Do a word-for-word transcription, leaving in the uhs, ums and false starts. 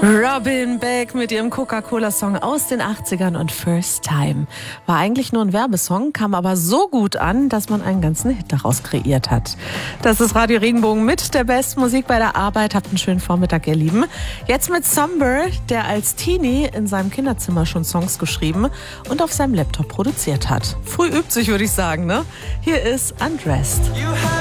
Robin Beck mit ihrem Coca-Cola-Song aus den achtzigern und First Time. War eigentlich nur ein Werbesong, kam aber so gut an, dass man einen ganzen Hit daraus kreiert hat. Das ist Radio Regenbogen mit der besten Musik bei der Arbeit. Habt einen schönen Vormittag, ihr Lieben. Jetzt mit Somber, der als Teenie in seinem Kinderzimmer schon Songs geschrieben und auf seinem Laptop produziert hat. Früh übt sich, würde ich sagen, ne? Hier ist Undressed.